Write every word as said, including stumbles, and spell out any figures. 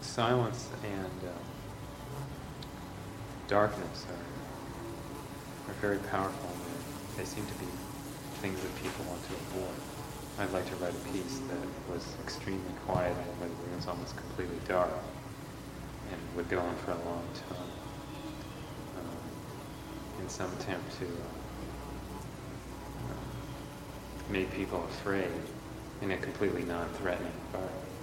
silence and uh, darkness are, are very powerful. They seem to be things that people want to avoid. I'd like to write a piece that was extremely quiet and where the room was almost completely dark and would go on for a long time um, in some attempt to uh, uh, make people afraid in a completely non-threatening environment.